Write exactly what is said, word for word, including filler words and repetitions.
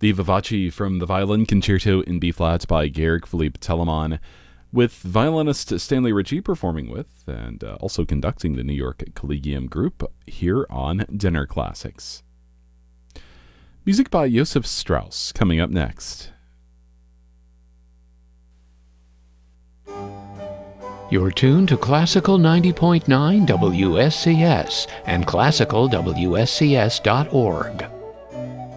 The Vivace from the Violin Concerto in B-flat by Georg Philipp Telemann, with violinist Stanley Ritchie performing with and uh, also conducting the New York Collegium Group here on Dinner Classics. Music by Joseph Strauss coming up next. You're tuned to Classical ninety point nine W S C S and classical W S C S dot org.